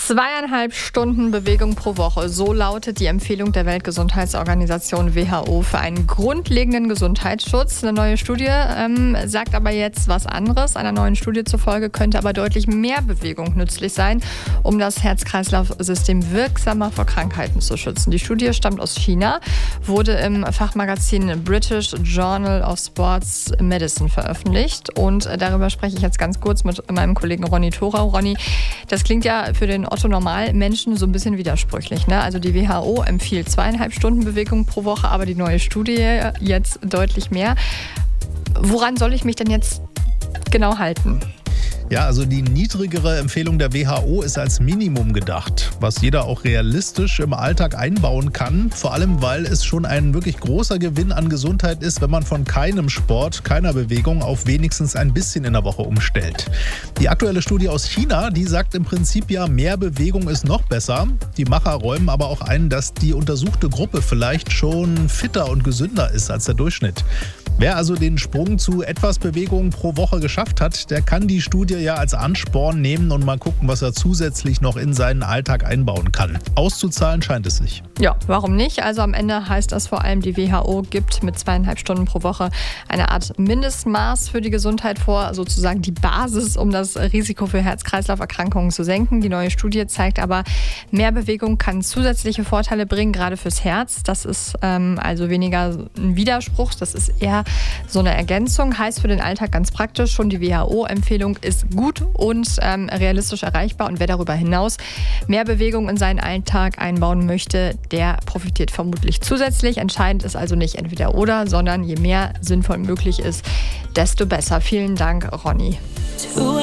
2,5 Stunden Bewegung pro Woche. So lautet die Empfehlung der Weltgesundheitsorganisation WHO für einen grundlegenden Gesundheitsschutz. Eine neue Studie sagt aber jetzt was anderes. Einer neuen Studie zufolge könnte aber deutlich mehr Bewegung nützlich sein, um das Herz-Kreislauf-System wirksamer vor Krankheiten zu schützen. Die Studie stammt aus China, wurde im Fachmagazin British Journal of Sports Medicine veröffentlicht. Und darüber spreche ich jetzt ganz kurz mit meinem Kollegen Ronny Thorau. Ronny, das klingt ja für den Otto-Normal-Menschen so ein bisschen widersprüchlich, ne? Also die WHO empfiehlt 2,5 Stunden Bewegung pro Woche, aber die neue Studie jetzt deutlich mehr. Woran soll ich mich denn jetzt genau halten? Ja, also die niedrigere Empfehlung der WHO ist als Minimum gedacht, was jeder auch realistisch im Alltag einbauen kann. Vor allem, weil es schon ein wirklich großer Gewinn an Gesundheit ist, wenn man von keinem Sport, keiner Bewegung auf wenigstens ein bisschen in der Woche umstellt. Die aktuelle Studie aus China, die sagt im Prinzip ja, mehr Bewegung ist noch besser. Die Macher räumen aber auch ein, dass die untersuchte Gruppe vielleicht schon fitter und gesünder ist als der Durchschnitt. Wer also den Sprung zu etwas Bewegung pro Woche geschafft hat, der kann die Studie ja als Ansporn nehmen und mal gucken, was er zusätzlich noch in seinen Alltag einbauen kann. Auszuzahlen scheint es sich. Ja, warum nicht? Also am Ende heißt das vor allem, die WHO gibt mit 2,5 Stunden pro Woche eine Art Mindestmaß für die Gesundheit vor, sozusagen die Basis, um das Risiko für Herz-Kreislauf-Erkrankungen zu senken. Die neue Studie zeigt aber, mehr Bewegung kann zusätzliche Vorteile bringen, gerade fürs Herz. Das ist also weniger ein Widerspruch, das ist eher so eine Ergänzung. Heißt für den Alltag ganz praktisch, schon die WHO-Empfehlung ist gut und realistisch erreichbar. Und wer darüber hinaus mehr Bewegung in seinen Alltag einbauen möchte, der profitiert vermutlich zusätzlich. Entscheidend ist also nicht entweder oder, sondern je mehr sinnvoll möglich ist, desto besser. Vielen Dank, Ronny.